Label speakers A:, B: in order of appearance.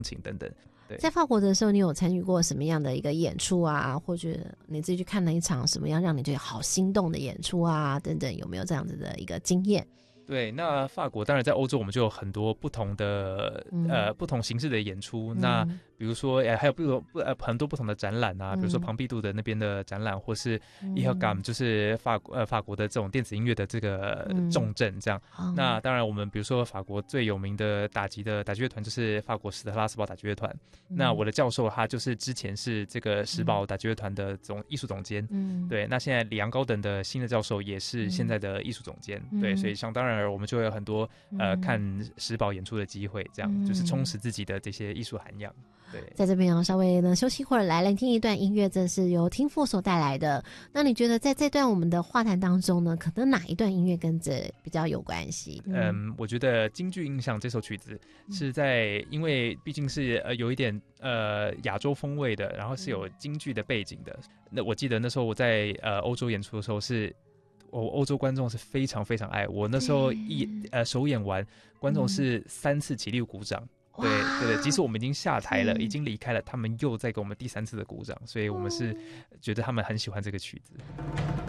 A: 情等等。对，
B: 在法国的时候，你有参与过什么样的一个演出啊？或者你自己去看了一场什么样让你觉得好心动的演出啊？等等，有没有这样子的一个经验？
A: 对，那法国当然在欧洲我们就有很多不同的不同形式的演出。那比如说还有很多不同的展览啊，比如说庞毕度的那边的展览，或是EHGAM 就是法国的这种电子音乐的这个重镇这样。那当然我们比如说法国最有名的打击乐团就是法国史特拉斯堡打击乐团。那我的教授他就是之前是这个史堡打击乐团的艺术总监。对，那现在里昂高等的新的教授也是现在的艺术总监。对，所以想当然我们就会有很多看史堡演出的机会，这样就是充实自己的这些艺术涵养。对，
B: 在这边稍微呢休息一会儿，来聆听一段音乐，这是由听父所带来的。那你觉得在这段我们的话谈当中呢，可能哪一段音乐跟这比较有关系？
A: 我觉得京剧印象这首曲子是因为毕竟是有一点亚洲风味的，然后是有京剧的背景的。那我记得那时候我在欧洲演出的时候是。欧洲观众是非常非常爱我，那时候首演完，观众是3次起立鼓掌。对对对，即使我们已经下台了，已经离开了，他们又再给我们第3次的鼓掌，所以我们是觉得他们很喜欢这个曲子。